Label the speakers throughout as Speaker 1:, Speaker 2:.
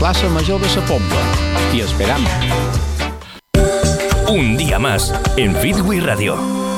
Speaker 1: Plaça Major de Sa Pobla. T'hi esperam.
Speaker 2: Un día más en Fitwi Radio.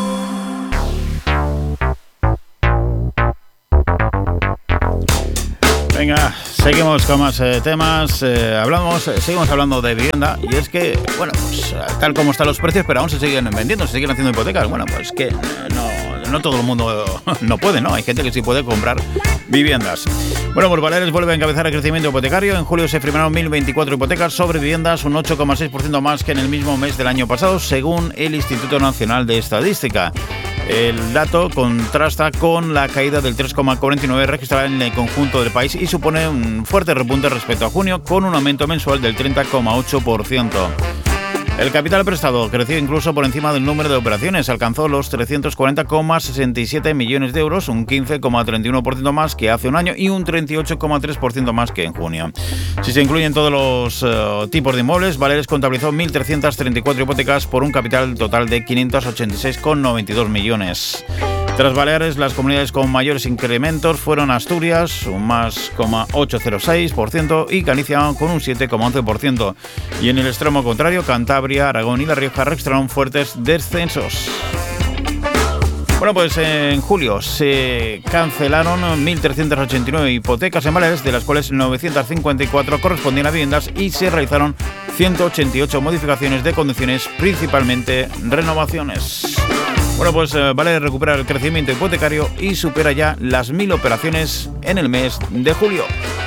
Speaker 3: Venga, seguimos con más temas. Seguimos hablando de vivienda. Y es que, bueno, pues tal como están los precios, pero aún se siguen vendiendo, se siguen haciendo hipotecas. Bueno, pues que no todo el mundo no puede, ¿no? Hay gente que sí puede comprar viviendas. Bueno, pues Baleares vuelve a encabezar el crecimiento hipotecario. En julio se firmaron 1.024 hipotecas sobre viviendas, un 8,6% más que en el mismo mes del año pasado, según el Instituto Nacional de Estadística. El dato contrasta con la caída del 3,49 registrada en el conjunto del país y supone un fuerte repunte respecto a junio, con un aumento mensual del 30,8%. El capital prestado creció incluso por encima del número de operaciones, alcanzó los 340,67 millones de euros, un 15,31% más que hace un año y un 38,3% más que en junio. Si se incluyen todos los tipos de inmuebles, Baleares contabilizó 1.334 hipotecas por un capital total de 586,92 millones. Tras Baleares, las comunidades con mayores incrementos fueron Asturias, un más 8,06%, y Galicia con un 7,11%. Y en el extremo contrario, Cantabria, Aragón y La Rioja registraron fuertes descensos. Bueno, pues en julio se cancelaron 1.389 hipotecas en Baleares, de las cuales 954 correspondían a viviendas, y se realizaron 188 modificaciones de condiciones, principalmente renovaciones. Bueno, pues Baleares recupera el crecimiento hipotecario y supera ya las 1.000 operaciones en el mes de julio.